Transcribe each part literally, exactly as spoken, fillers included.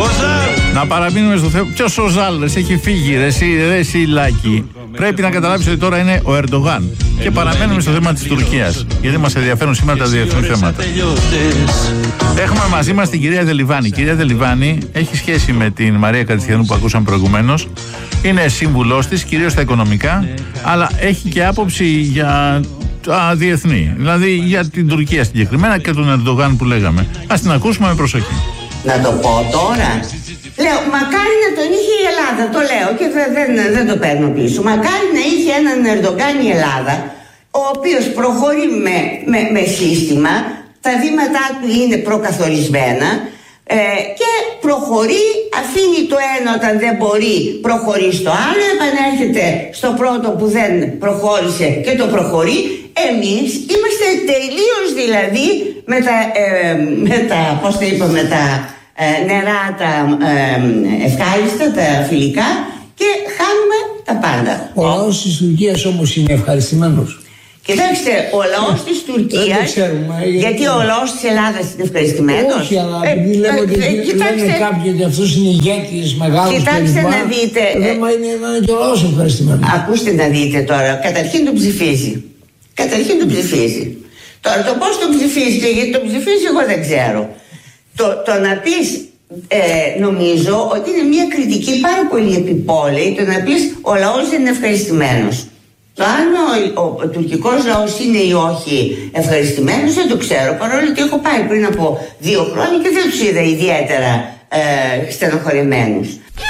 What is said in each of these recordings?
Να παραμείνουμε στο θέμα. Ποιος ο Ζάλες έχει φύγει, ρε εσύ, ρε εσύ Λάκη. Πρέπει να καταλάβεις ότι τώρα είναι ο Ερντογάν. Και παραμένουμε στο θέμα της Τουρκίας, γιατί μας ενδιαφέρουν σήμερα τα διεθνή θέματα. Έχουμε μαζί μας την κυρία Δελιβάνη. Η κυρία Δελιβάνη έχει σχέση με την Μαρία Κατσιανού που ακούσαμε προηγουμένως. Είναι σύμβουλός της, κυρίως στα οικονομικά, αλλά έχει και άποψη για τα διεθνή. Δηλαδή για την Τουρκία συγκεκριμένα και τον Ερντογάν που λέγαμε. Ας την ακούσουμε με προσοχή. Να το πω τώρα. Λέω, μακάρι να τον είχε η Ελλάδα, το λέω και δεν, δεν, δεν το παίρνω πίσω. Μακάρι να είχε έναν Ερντογάν η Ελλάδα, ο οποίος προχωρεί με, με, με σύστημα, τα βήματά του είναι προκαθορισμένα ε, και προχωρεί, αφήνει το ένα όταν δεν μπορεί, προχωρεί στο άλλο, επανέρχεται στο πρώτο που δεν προχώρησε και το προχωρεί. Εμείς είμαστε τελείως δηλαδή με τα, ε, με τα πώς το είπα, με τα ε, νερά, τα ε, ευχάριστα, τα φιλικά και χάνουμε τα πάντα. Ο λαός της Τουρκίας όμως είναι ευχαριστημένος. Κοιτάξτε, ο λαός της Τουρκίας, ξέρουμε, γιατί, γιατί ο λαός της Ελλάδας είναι ευχαριστημένος. Όχι, αλλά επειδή λέμε ότι λένε κάποιοι ότι αυτός είναι ηγέτης μεγάλος. Κοιτάξτε να δείτε. Το θέμα είναι να είναι και ο λαός ευχαριστημένος. Ακούστε να δείτε τώρα, καταρχήν τον ψηφίζει. Καταρχήν τον ψηφίζει. Τώρα το πώς τον ψηφίζει και γιατί τον ψηφίζει εγώ δεν ξέρω. Το, το να πεις, ε, νομίζω ότι είναι μια κριτική πάρα πολύ επιπόλαιη, το να πεις ο λαός δεν είναι ευχαριστημένος. Το αν ο, ο, ο τουρκικός λαός είναι ή όχι ευχαριστημένος δεν το ξέρω, παρόλο ότι έχω πάει πριν από δύο χρόνια και δεν τους είδα ιδιαίτερα ε, στενοχωρημένους.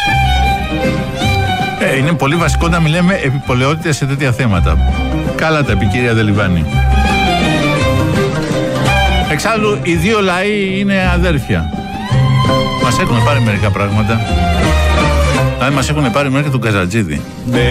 Ε, είναι πολύ βασικό να μιλάμε επιπολαιότητες σε τέτοια θέματα. Καλά τα πει, κυρία Δελιβάνη. Εξάλλου, οι δύο λαοί είναι αδέρφια. Μας έχουν πάρει μερικά πράγματα. Δηλαδή, μας έχουν πάρει μερικά του Καζατζίδη.